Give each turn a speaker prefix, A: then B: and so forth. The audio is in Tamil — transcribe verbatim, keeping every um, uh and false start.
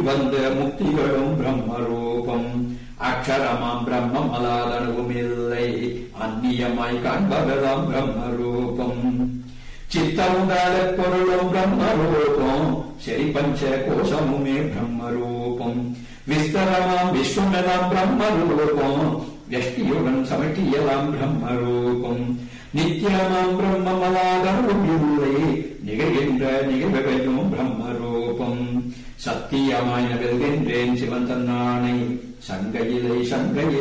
A: வந்த முக்திகளும் பிரம்மரூபம். அக்ஷரமாம் பிரம்மம் அலாதனவும் இல்லை, அந்நியமாய் காண்பவதாம் பிரம்மரூபம். சித்தமுண்டால பொருளும் பிரம்மரூபம், சரி பஞ்ச கோஷமுமே பிரம்மரூபம். விஸ்தரமாம் விஸ்வமெல்லாம் பிரம்மரூபம், வியஷ்டியுடன் சமட்டியலாம் பிரம்மரூபம். நித்தியமாம் பிரம்மமலாதனவும் இல்லை, நிகழ்கின்ற நிகழ்வையும் பிரம்மரூபம். சத்தியமாய் நகழ்கின்றேன் சிவன் தன்னானை, சங்கையிலை சங்கையில்